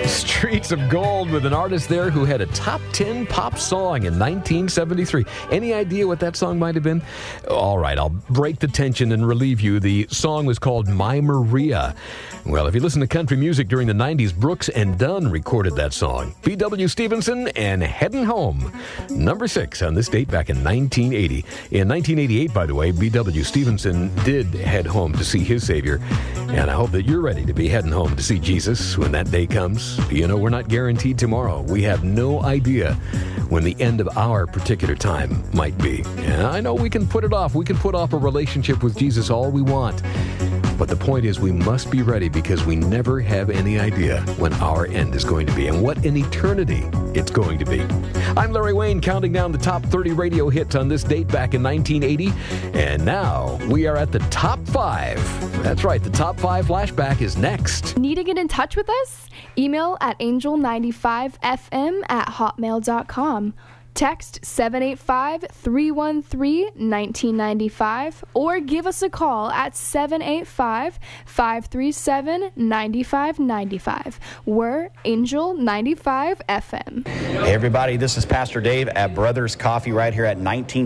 Streets of Gold with an artist there who had a top 10 pop song in 1973. Any idea what that song might have been? All right, I'll break the tension and relieve you. The song was called My Maria. Well, if you listen to country music during the 90s, Brooks and Dunn recorded that song. B.W. Stevenson and Headin' Home. Number 6 on this date back in 1980. In 1988, by the way, B.W. Stevenson did head home to see his Savior. And I hope that you're ready to be heading home to see Jesus when that day comes. You know, we're not guaranteed tomorrow. We have no idea when the end of our particular time might be. And I know we can put it off. We can put off a relationship with Jesus all we want. But the point is we must be ready because we never have any idea when our end is going to be and what an eternity it's going to be. I'm Larry Wayne, counting down the top 30 radio hits on this date back in 1980. And now we are at the top 5. That's right, the top 5 flashback is next. Need to get in touch with us? Email at angel95fm@hotmail.com. Text 785-313-1995 or give us a call at 785-537-9595. We're Angel 95 FM. Hey everybody, this is Pastor Dave at Brothers Coffee right here at 19